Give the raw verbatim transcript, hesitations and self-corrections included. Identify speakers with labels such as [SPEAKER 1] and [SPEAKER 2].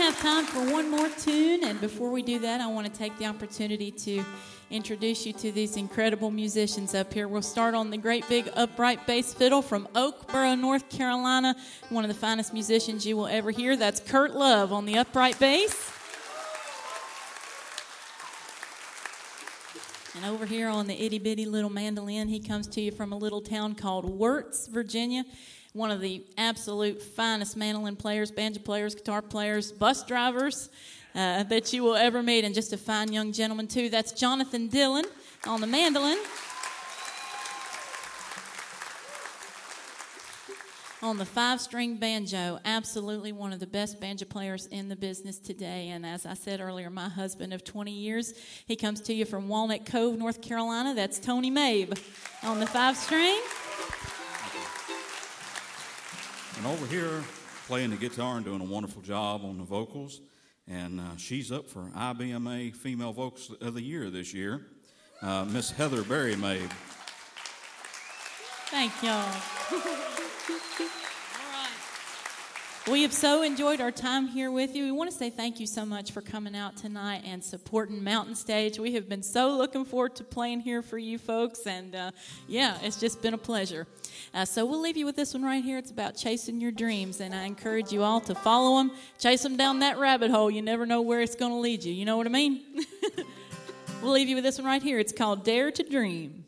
[SPEAKER 1] have time for one more tune, and before we do that, I want to take the opportunity to introduce you to these incredible musicians up here. We'll start on the great big upright bass fiddle from Oakboro, North Carolina, one of the finest musicians you will ever hear. That's Kurt Love on the upright bass. And over here on the itty-bitty little mandolin, he comes to you from a little town called Wirtz, Virginia. One of the absolute finest mandolin players, banjo players, guitar players, bus drivers uh, that you will ever meet, and just a fine young gentleman, too. That's Jonathan Dillon on the mandolin. On the five-string banjo, absolutely one of the best banjo players in the business today. And as I said earlier, my husband of twenty years, he comes to you from Walnut Cove, North Carolina. That's Tony Mabe on the five-string.
[SPEAKER 2] And over here, playing the guitar and doing a wonderful job on the vocals. And uh, she's up for I B M A Female Vocals of the Year this year, uh, Miss Heather Berry Mabe.
[SPEAKER 1] Thank y'all. We have so enjoyed our time here with you. We want to say thank you so much for coming out tonight and supporting Mountain Stage. We have been so looking forward to playing here for you folks, and uh, yeah, it's just been a pleasure. Uh, so we'll leave you with this one right here. It's about chasing your dreams, and I encourage you all to follow them, chase them down that rabbit hole. You never know where it's going to lead you. You know what I mean? We'll leave you with this one right here. It's called Dare to Dream.